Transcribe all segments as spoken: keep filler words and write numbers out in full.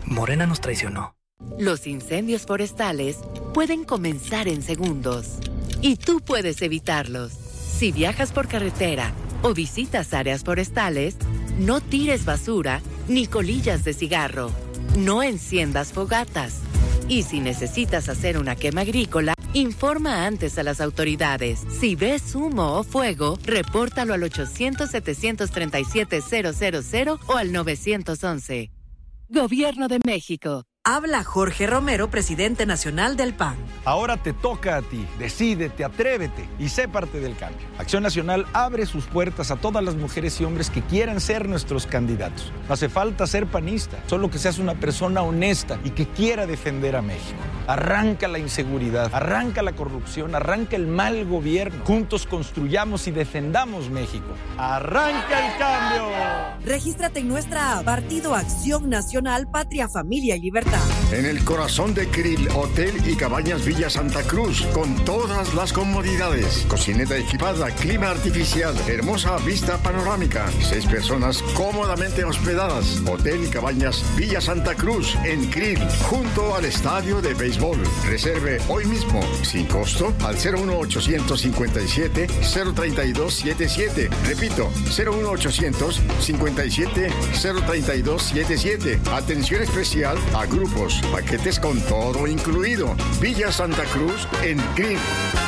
Morena nos traicionó. Los incendios forestales pueden comenzar en segundos y tú puedes evitarlos. Si viajas por carretera o visitas áreas forestales, no tires basura ni colillas de cigarro. No enciendas fogatas. Y si necesitas hacer una quema agrícola, informa antes a las autoridades. Si ves humo o fuego, repórtalo al ochocientos, setecientos treinta y siete, cero cero cero o al nueve once. Gobierno de México. Habla Jorge Romero, presidente nacional del P A N. Ahora te toca a ti. Decídete, atrévete y sé parte del cambio. Acción Nacional abre sus puertas a todas las mujeres y hombres que quieran ser nuestros candidatos. No hace falta ser panista, solo que seas una persona honesta y que quiera defender a México. Arranca la inseguridad, arranca la corrupción, arranca el mal gobierno. Juntos construyamos y defendamos México. ¡Arranca el cambio! Regístrate en nuestra app, Partido Acción Nacional, Patria, Familia y Libertad. En el corazón de Krill, Hotel y Cabañas Villa Santa Cruz, con todas las comodidades. Cocineta equipada, clima artificial, hermosa vista panorámica. Seis personas cómodamente hospedadas. Hotel y Cabañas Villa Santa Cruz, en Krill, junto al estadio de béisbol. Reserve hoy mismo, sin costo, al cero uno ochocientos cincuenta y siete, cero treinta y dos setenta y siete. Repito, cero uno ochocientos cincuenta y siete, cero treinta y dos setenta y siete. Atención especial a grupos, paquetes con todo incluido. Villa Santa Cruz en Green.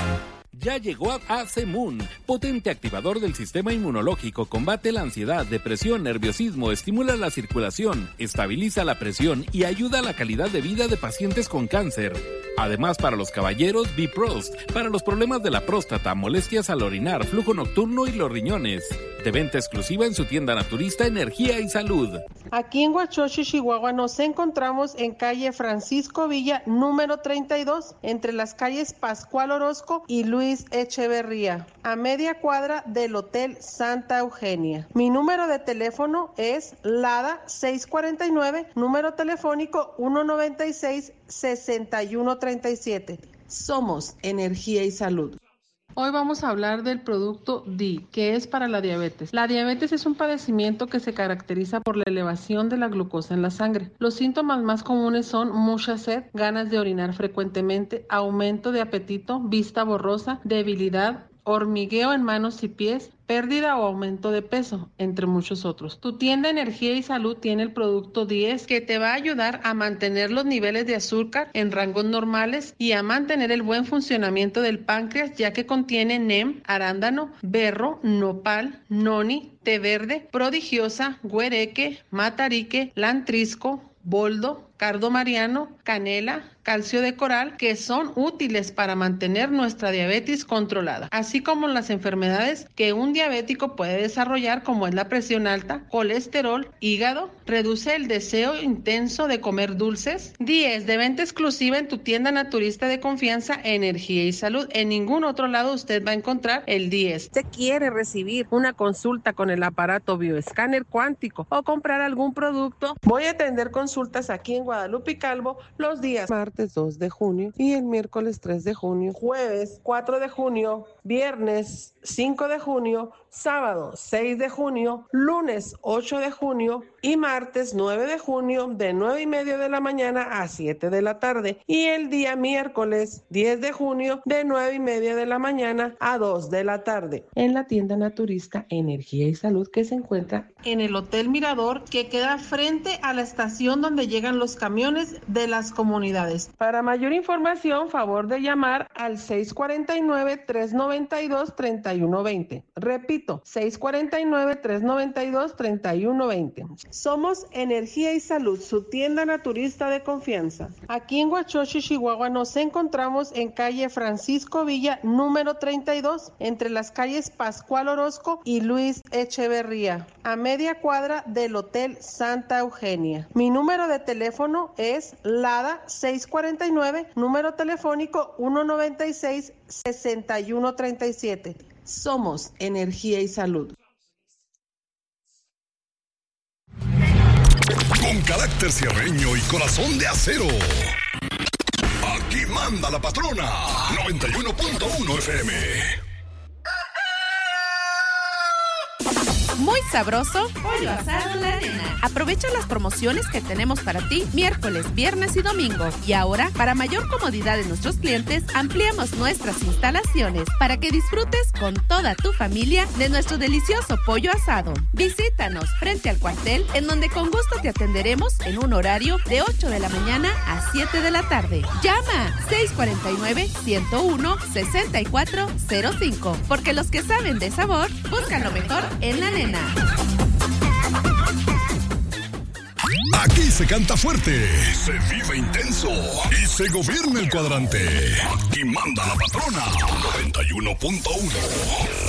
Ya llegó a Acemun, potente activador del sistema inmunológico, combate la ansiedad, depresión, nerviosismo, estimula la circulación, estabiliza la presión y ayuda a la calidad de vida de pacientes con cáncer. Además, para los caballeros, Biprost, para los problemas de la próstata, molestias al orinar, flujo nocturno y los riñones. De venta exclusiva en su tienda naturista Energía y Salud. Aquí en Huachochi, Chihuahua, nos encontramos en calle Francisco Villa, número treinta y dos, entre las calles Pascual Orozco y Luis Echeverría, a media cuadra del Hotel Santa Eugenia. Mi número de teléfono es LADA seiscientos cuarenta y nueve, número telefónico ciento noventa y seis, sesenta y uno treinta y siete. Somos Energía y Salud. Hoy vamos a hablar del producto D I, que es para la diabetes. La diabetes es un padecimiento que se caracteriza por la elevación de la glucosa en la sangre. Los síntomas más comunes son mucha sed, ganas de orinar frecuentemente, aumento de apetito, vista borrosa, debilidad, hormigueo en manos y pies, pérdida o aumento de peso, entre muchos otros. Tu tienda Energía y Salud tiene el producto diez que te va a ayudar a mantener los niveles de azúcar en rangos normales y a mantener el buen funcionamiento del páncreas, ya que contiene nem, arándano, berro, nopal, noni, té verde, prodigiosa, güereque, matarique, lantrisco, boldo, cardo mariano, canela, calcio de coral, que son útiles para mantener nuestra diabetes controlada, así como las enfermedades que un diabético puede desarrollar, como es la presión alta, colesterol, hígado, reduce el deseo intenso de comer dulces. diez de venta exclusiva en tu tienda naturista de confianza, Energía y Salud. En ningún otro lado usted va a encontrar el diez. ¿Usted quiere recibir una consulta con el aparato bioescáner cuántico o comprar algún producto? Voy a atender consultas aquí en Guadalupe y Calvo los días martes dos de junio y el miércoles tres de junio, jueves cuatro de junio, viernes cinco de junio, sábado seis de junio, lunes ocho de junio y martes nueve de junio de nueve y media de la mañana a siete de la tarde, y el día miércoles diez de junio de nueve y media de la mañana a dos de la tarde en la tienda naturista Energía y Salud, que se encuentra en el Hotel Mirador, que queda frente a la estación donde llegan los camiones de las comunidades. Para mayor información, favor de llamar al seis cuatro nueve, tres nueve dos, tres uno dos cero. Repito, seis cuatro nueve, tres nueve dos, tres uno dos cero. Somos Energía y Salud, su tienda naturista de confianza. Aquí en Huachochi, Chihuahua, nos encontramos en calle Francisco Villa, número treinta y dos, entre las calles Pascual Orozco y Luis Echeverría, a media cuadra del Hotel Santa Eugenia. Mi número de teléfono es LADA seiscientos cuarenta y nueve, número telefónico ciento noventa y seis, sesenta y uno treinta y siete. Somos Energía y Salud. Con carácter sierreño y corazón de acero. Aquí manda la patrona. noventa y uno punto uno F M. muy sabroso, pollo asado La Nena. Aprovecha las promociones que tenemos para ti miércoles, viernes y domingo. Y ahora, para mayor comodidad de nuestros clientes, ampliamos nuestras instalaciones para que disfrutes con toda tu familia de nuestro delicioso pollo asado. Visítanos frente al cuartel, en donde con gusto te atenderemos en un horario de ocho de la mañana a siete de la tarde. Llama seis cuatro nueve, uno cero uno, seis cuatro cero cinco, porque los que saben de sabor buscan lo mejor en La Nena. Aquí se canta fuerte, se vive intenso y se gobierna el cuadrante. Aquí manda la patrona. noventa y uno punto uno